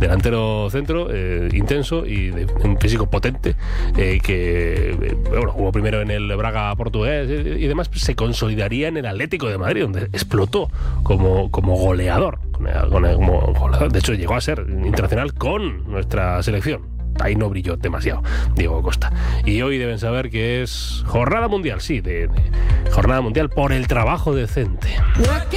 delantero centro, intenso y de un físico potente, que jugó primero en el Braga portugués y demás, pues se consolidaría en el Atlético de Madrid, donde explotó como goleador. De hecho, llegó a ser internacional con nuestra selección. Ahí no brilló demasiado Diego Costa. Y hoy deben saber que es jornada mundial, sí, de jornada mundial por el trabajo decente.